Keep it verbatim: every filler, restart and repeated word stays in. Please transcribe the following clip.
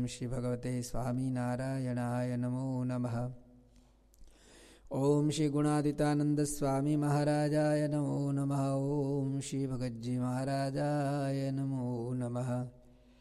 श्री भगवते स्वामी नारायणाय नमो नमः। ओम श्री गुणादितानंद स्वामी महाराजाय नमो नमः। ओम श्री भगतजी महाराजाय नमो नमः।